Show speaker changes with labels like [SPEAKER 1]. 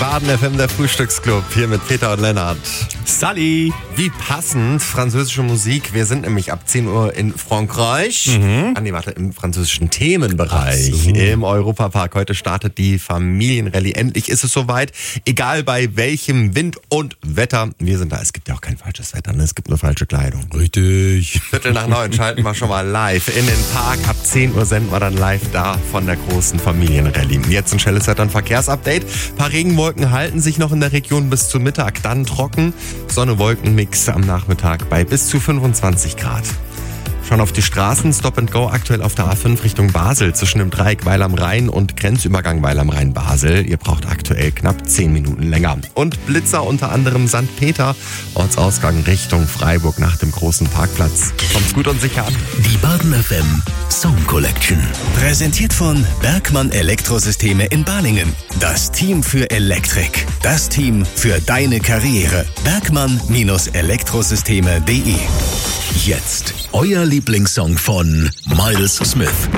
[SPEAKER 1] Baden FM, der Frühstücksclub, hier mit Peter und Lennart.
[SPEAKER 2] Sally.
[SPEAKER 1] Wie passend, französische Musik. Wir sind nämlich ab 10 Uhr in Frankreich. Im französischen Themenbereich im Europapark. Heute startet die Familienrallye. Endlich ist es soweit. Egal bei welchem Wind und Wetter. Wir sind da. Es gibt ja auch kein falsches Wetter, ne? Es gibt nur falsche Kleidung.
[SPEAKER 2] Richtig.
[SPEAKER 1] 8:45 schalten wir schon mal live in den Park. Ab 10 Uhr senden wir dann live da von der großen Familienrallye. Jetzt ein schnelles Wetter- und Verkehrsupdate. Ein paar Regenwolken halten sich noch in der Region bis zum Mittag. Dann trocken. Sonne-Wolken-Mix am Nachmittag bei bis zu 25 Grad. Schon auf die Straßen, Stop and Go aktuell auf der A5 Richtung Basel zwischen dem Dreieck Weil am Rhein und Grenzübergang Weil am Rhein-Basel. Ihr braucht aktuell knapp 10 Minuten länger. Und Blitzer unter anderem St. Peter, Ortsausgang Richtung Freiburg nach dem großen Parkplatz. Kommt's gut und sicher an.
[SPEAKER 3] Die Baden FM Song Collection. Präsentiert von Bergmann Elektrosysteme in Balingen. Das Team für Elektrik. Das Team für deine Karriere. Bergmann-Elektrosysteme.de. Jetzt euer Lieblingssong von Miles Smith.